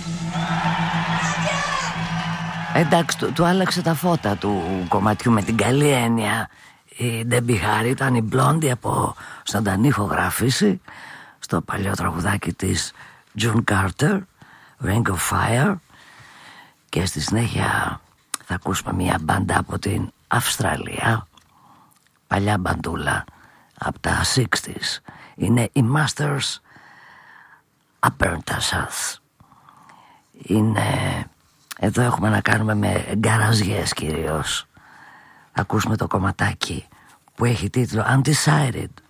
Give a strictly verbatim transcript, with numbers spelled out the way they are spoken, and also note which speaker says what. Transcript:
Speaker 1: Εντάξει, του, του άλλαξε τα φώτα του κομματιού με την καλή έννοια. Η Ντέμπι Χάρη ήταν η Μπλόντι από ζωντανή ηχογράφηση στο παλιό τραγουδάκι της June Carter, Ring of Fire, και στη συνέχεια θα ακούσουμε μια μπάντα από την Αυστραλία, παλιά μπαντούλα από τα εξήντα. Είναι οι Masters Apprentices. Είναι... Εδώ έχουμε να κάνουμε με γκαραζιές κυρίως. Θα ακούσουμε το κομματάκι που έχει τίτλο Undecided.